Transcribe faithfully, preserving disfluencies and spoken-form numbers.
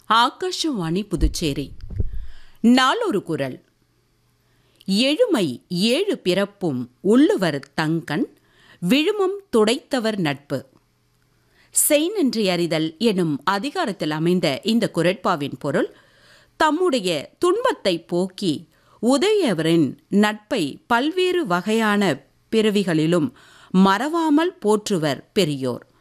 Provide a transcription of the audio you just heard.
ஆகாஷவாணி புதுச்சேரி. நாளொரு குரல். எழுமை ஏழு பிறப்பும் உள்ளுவர் தங்கண் விழுமம் துடைத்தவர் நட்பு. செய்நன்றி அறிதல் எனும் அதிகாரத்தில் அமைந்த இந்த குறட்பாவின் பொருள், தம்முடைய துன்பத்தை போக்கி உதவியவரின் நட்பை பல்வேறு வகையான பிறவிகளிலும் மறவாமல் போற்றுவர் பெரியோர்.